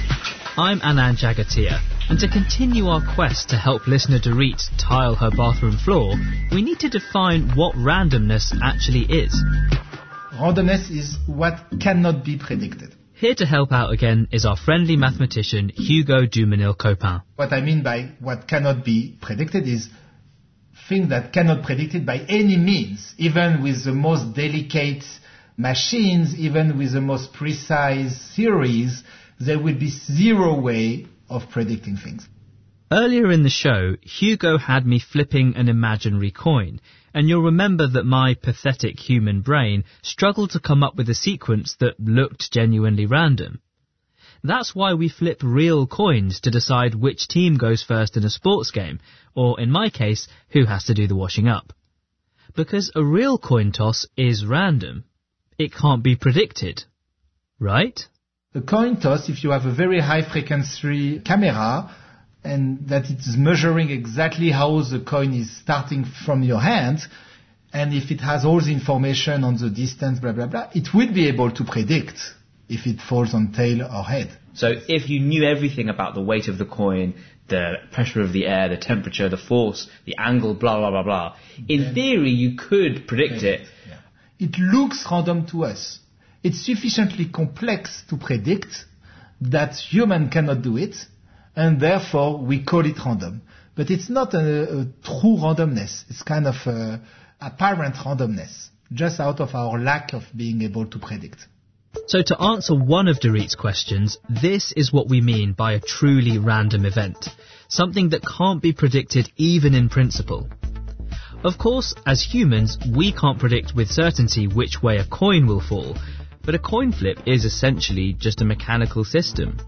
I'm Anand Jagatia, and to continue our quest to help listener Dorit tile her bathroom floor, we need to define what randomness actually is. Randomness is what cannot be predicted. Here to help out again is our friendly mathematician Hugo Dumenil-Copin. What I mean by what cannot be predicted is things that cannot be predicted by any means, even with the most delicate machines, even with the most precise theories, there will be zero way of predicting things. Earlier in the show, Hugo had me flipping an imaginary coin, and you'll remember that my pathetic human brain struggled to come up with a sequence that looked genuinely random. That's why we flip real coins to decide which team goes first in a sports game, or in my case, who has to do the washing up. Because a real coin toss is random. It can't be predicted. Right? A coin toss, if you have a very high frequency camera, and that it is measuring exactly how the coin is starting from your hand, and if it has all the information on the distance, blah, blah, blah, it will be able to predict if it falls on tail or head. So if you knew everything about the weight of the coin, the pressure of the air, the temperature, the force, the angle, blah, blah, blah, blah, in yeah. theory you could predict it. Yeah. It looks random to us. It's sufficiently complex to predict that human cannot do it, and therefore we call it random. But it's not a, a true randomness. It's kind of a apparent randomness, just out of our lack of being able to predict. So to answer one of Dorit's questions, this is what we mean by a truly random event, something that can't be predicted even in principle. Of course, as humans, we can't predict with certainty which way a coin will fall, but a coin flip is essentially just a mechanical system.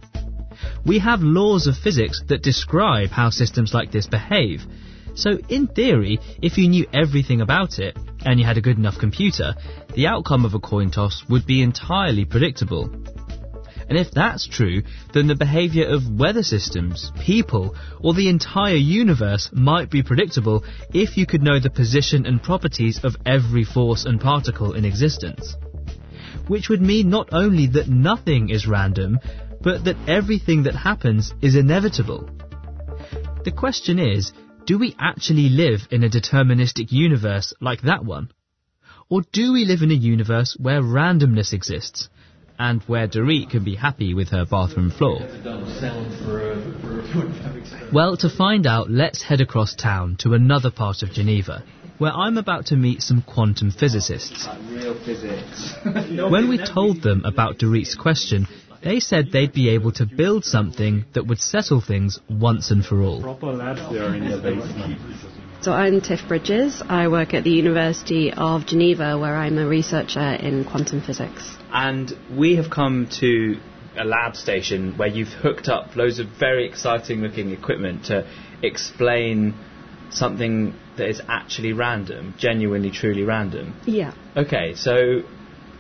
We have laws of physics that describe how systems like this behave. So in theory, if you knew everything about it, and you had a good enough computer, the outcome of a coin toss would be entirely predictable. And if that's true, then the behaviour of weather systems, people, or the entire universe might be predictable if you could know the position and properties of every force and particle in existence. Which would mean not only that nothing is random, but that everything that happens is inevitable. The question is, do we actually live in a deterministic universe like that one? Or do we live in a universe where randomness exists, and where Dorit can be happy with her bathroom floor? Well, to find out, let's head across town to another part of Geneva, where I'm about to meet some quantum physicists. Real physics. When we told them about Dorit's question, they said they'd be able to build something that would settle things once and for all. Proper labs there in the basement. So I'm Tiff Bridges. I work at the University of Geneva, where I'm a researcher in quantum physics. And we have come to a lab station where you've hooked up loads of very exciting looking equipment to explain something that is actually random, genuinely, truly random. Yeah. Okay, so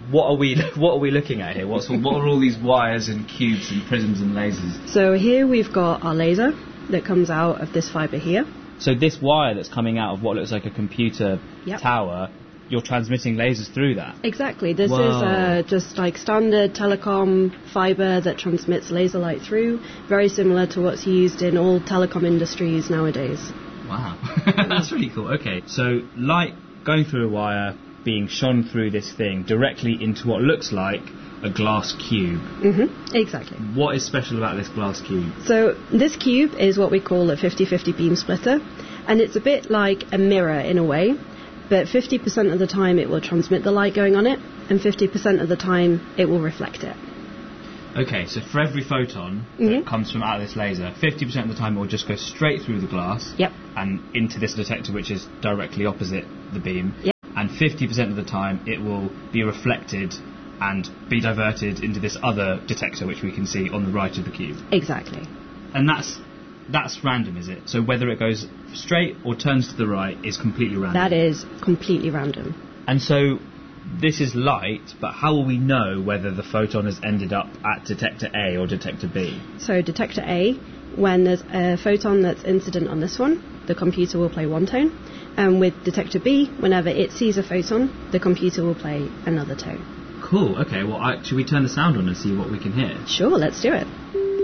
what are we what are we looking at here? What's what are all these wires and cubes and prisms and lasers? So here we've got our laser that comes out of this fibre here. So this wire that's coming out of what looks like a computer Yep. tower, you're transmitting lasers through that. Exactly. This Wow. is uh, just like standard telecom fibre that transmits laser light through, very similar to what's used in all telecom industries nowadays. Wow, that's really cool. Okay, so light going through a wire, being shone through this thing directly into what looks like a glass cube. Mm-hmm. Exactly. What is special about this glass cube? So this cube is what we call a fifty-fifty beam splitter, and it's a bit like a mirror in a way, but fifty percent of the time it will transmit the light going on it, and fifty percent of the time it will reflect it. Okay, so for every photon Mhm. that comes from out of this laser, fifty percent of the time it will just go straight through the glass Yep. and into this detector, which is directly opposite the beam. Yep. And fifty percent of the time it will be reflected and be diverted into this other detector, which we can see on the right of the cube. Exactly. And that's that's random, is it? So whether it goes straight or turns to the right is completely random. That is completely random. And so this is light, but how will we know whether the photon has ended up at detector A or detector B? So detector A, when there's a photon that's incident on this one, the computer will play one tone. And with detector B, whenever it sees a photon, the computer will play another tone. Cool, okay, well, I, should we turn the sound on and see what we can hear? Sure, let's do it.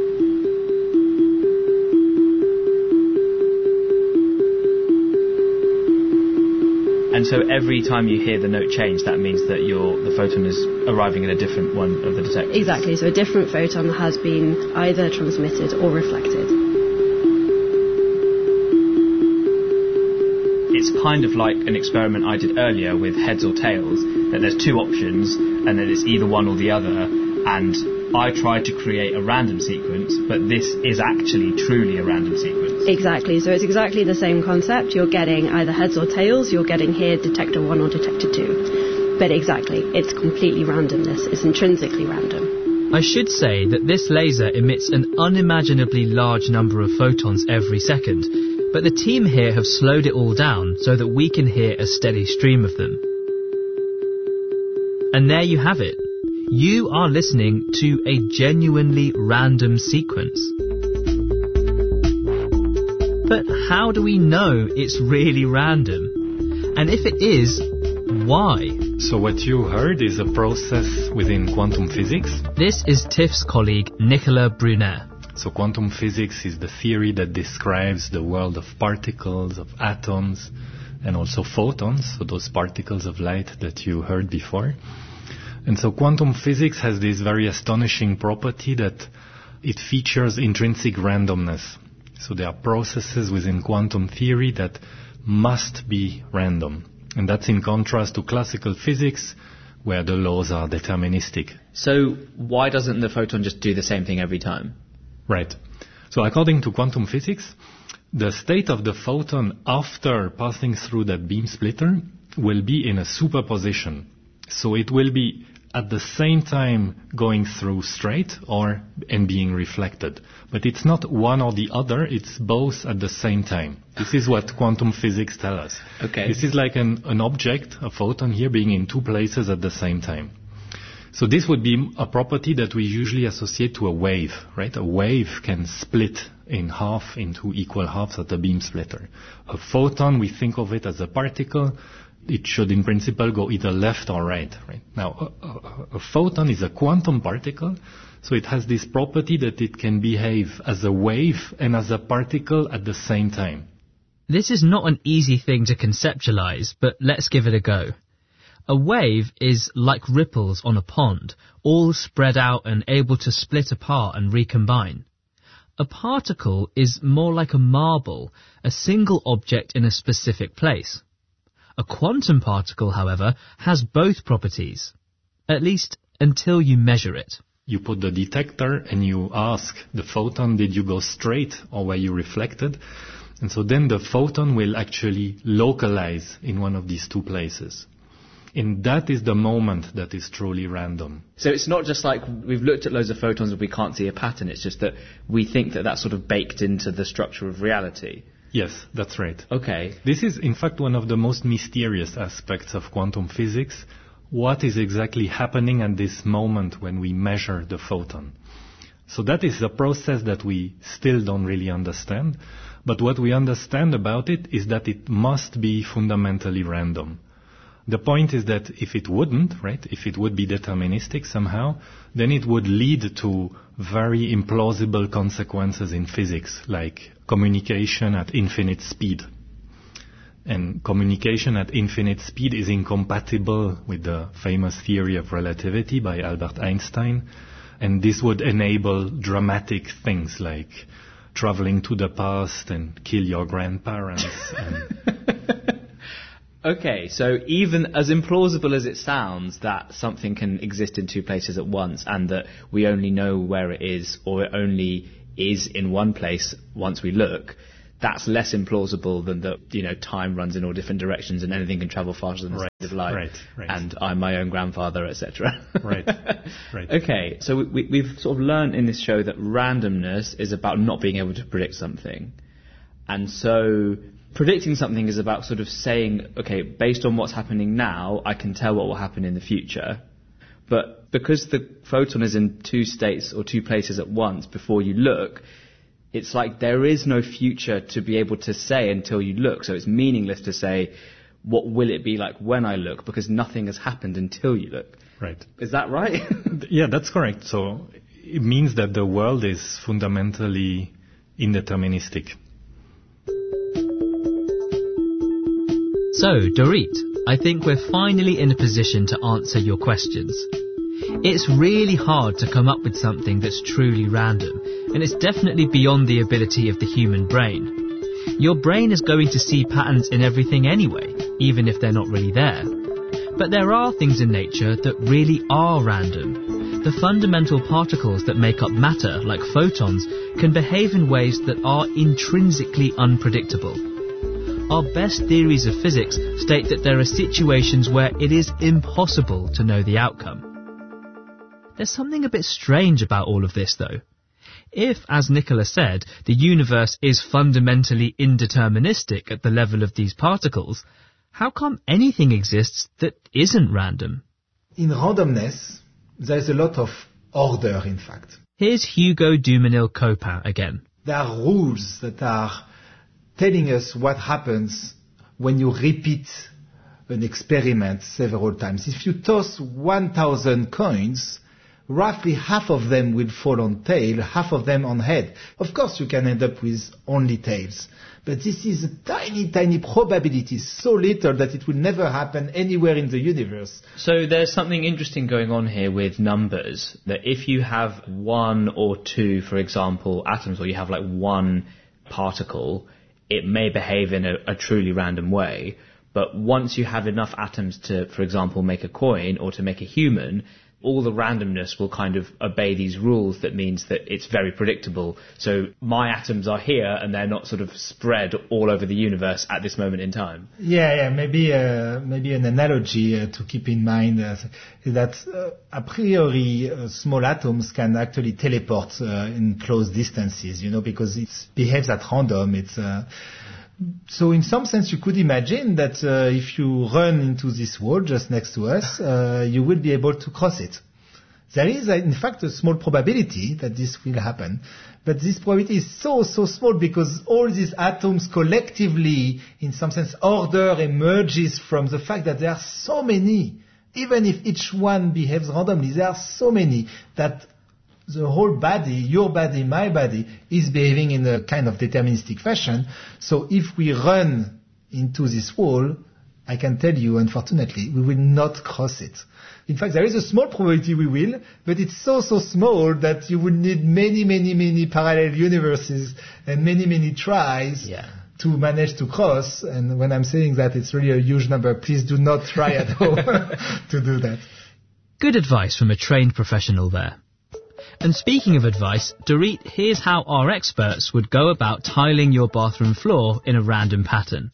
And so every time you hear the note change, that means that your the photon is arriving at a different one of the detectors. Exactly, so a different photon has been either transmitted or reflected. It's kind of like an experiment I did earlier with heads or tails, that there's two options, and that it's either one or the other, and I tried to create a random sequence, but this is actually truly a random sequence. Exactly, so it's exactly the same concept. You're getting either heads or tails, you're getting here detector one or detector two. But exactly, it's completely random, this. It's intrinsically random. I should say that this laser emits an unimaginably large number of photons every second, but the team here have slowed it all down so that we can hear a steady stream of them. And there you have it. You are listening to a genuinely random sequence. But how do we know it's really random? And if it is, why? So what you heard is a process within quantum physics. This is Tiff's colleague Nicolas Brunet. So quantum physics is the theory that describes the world of particles, of atoms, and also photons, so those particles of light that you heard before. And so quantum physics has this very astonishing property that it features intrinsic randomness. So there are processes within quantum theory that must be random. And that's in contrast to classical physics, where the laws are deterministic. So why doesn't the photon just do the same thing every time? Right. So according to quantum physics, the state of the photon after passing through that beam splitter will be in a superposition. So it will be at the same time going through straight or and being reflected. But it's not one or the other, it's both at the same time. This is what quantum physics tell us. Okay. This is like an, an object, a photon here, being in two places at the same time. So this would be a property that we usually associate to a wave, right? A wave can split in half into equal halves at a beam splitter. A photon, we think of it as a particle. It should, in principle, go either left or right. Right now, a, a, a photon is a quantum particle, so it has this property that it can behave as a wave and as a particle at the same time. This is not an easy thing to conceptualize, but let's give it a go. A wave is like ripples on a pond, all spread out and able to split apart and recombine. A particle is more like a marble, a single object in a specific place. A quantum particle, however, has both properties, at least until you measure it. You put the detector and you ask the photon, did you go straight or were you reflected? And so then the photon will actually localize in one of these two places. And that is the moment that is truly random. So it's not just like we've looked at loads of photons and we can't see a pattern, it's just that we think that that's sort of baked into the structure of reality. Yes, that's right. Okay. This is, in fact, one of the most mysterious aspects of quantum physics. what is exactly happening at this moment when we measure the photon. So that is a process that we still don't really understand. But what we understand about it is that it must be fundamentally random. The point is that if it wouldn't, right, if it would be deterministic somehow, then it would lead to very implausible consequences in physics, like communication at infinite speed. And communication at infinite speed is incompatible with the famous theory of relativity by Albert Einstein. And this would enable dramatic things like traveling to the past and kill your grandparents. and Okay, so even as implausible as it sounds that something can exist in two places at once and that we only know where it is or it only is in one place once we look, that's less implausible than that, you know, time runs in all different directions and anything can travel faster than the right, speed of light. Right, right. And I'm my own grandfather, et cetera. Right, right. Okay, so we, we've sort of learned in this show that randomness is about not being able to predict something. And so predicting something is about sort of saying, okay, based on what's happening now, I can tell what will happen in the future. But because the photon is in two states or two places at once before you look, it's like there is no future to be able to say until you look. So it's meaningless to say, what will it be like when I look? Because nothing has happened until you look. Right. Is that right? Yeah, that's correct. So it means that the world is fundamentally indeterministic. So, Dorit, I think we're finally in a position to answer your questions. It's really hard to come up with something that's truly random, and it's definitely beyond the ability of the human brain. Your brain is going to see patterns in everything anyway, even if they're not really there. But there are things in nature that really are random. The fundamental particles that make up matter, like photons, can behave in ways that are intrinsically unpredictable. Our best theories of physics state that there are situations where it is impossible to know the outcome. There's something a bit strange about all of this, though. If, as Nicola said, the universe is fundamentally indeterministic at the level of these particles, how come anything exists that isn't random? In randomness, there is a lot of order, in fact. Here's Hugo Duminil-Copin again. There are rules that are telling us what happens when you repeat an experiment several times. If you toss one thousand coins, roughly half of them will fall on tail, half of them on head. Of course, you can end up with only tails. But this is a tiny, tiny probability, so little that it will never happen anywhere in the universe. So there's something interesting going on here with numbers, that if you have one or two, for example, atoms, or you have like one particle, it may behave in a, a truly random way. But once you have enough atoms to, for example, make a coin or to make a human, all the randomness will kind of obey these rules that means that it's very predictable. So my atoms are here and they're not sort of spread all over the universe at this moment in time. Yeah, yeah, maybe uh, maybe an analogy uh, to keep in mind uh, is that uh, a priori uh, small atoms can actually teleport uh, in close distances, you know, because it behaves at random. It's uh, So in some sense, you could imagine that uh, if you run into this wall just next to us, uh, you will be able to cross it. There is, uh, in fact, a small probability that this will happen. But this probability is so, so small because all these atoms collectively, in some sense, order emerges from the fact that there are so many. Even if each one behaves randomly, there are so many that the whole body, your body, my body, is behaving in a kind of deterministic fashion. So if we run into this wall, I can tell you, unfortunately, we will not cross it. In fact, there is a small probability we will, but it's so, so small that you would need many, many, many parallel universes and many, many tries yeah. to manage to cross. And when I'm saying that, it's really a huge number. Please do not try at home to do that. Good advice from a trained professional there. And speaking of advice, Dorit, here's how our experts would go about tiling your bathroom floor in a random pattern.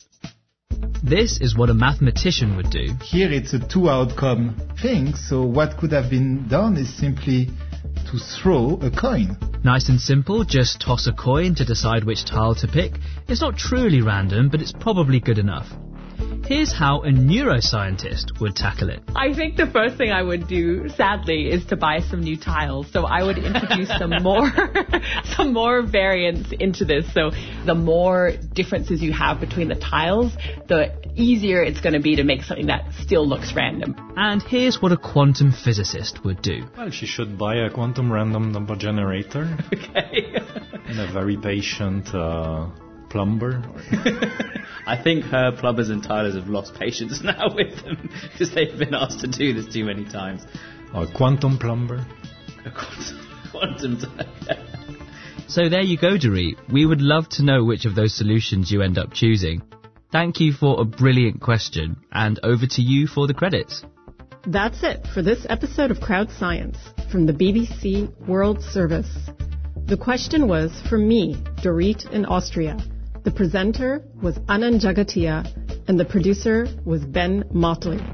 This is what a mathematician would do. Here it's a two-outcome thing, so what could have been done is simply to throw a coin. Nice and simple, just toss a coin to decide which tile to pick. It's not truly random, but it's probably good enough. Here's how a neuroscientist would tackle it. I think the first thing I would do, sadly, is to buy some new tiles. So I would introduce some more, some more variance into this. So the more differences you have between the tiles, the easier it's going to be to make something that still looks random. And here's what a quantum physicist would do. Well, she should buy a quantum random number generator. Okay. And a very patient uh, plumber. I think her plumbers and tilers have lost patience now with them because they've been asked to do this too many times. Or a quantum plumber. A quantum, quantum tiler. So there you go, Dorit. We would love to know which of those solutions you end up choosing. Thank you for a brilliant question, and over to you for the credits. That's it for this episode of Crowd Science from the B B C World Service. The question was from me, Dorit in Austria. The presenter was Anand Jagatia, and the producer was Ben Motley.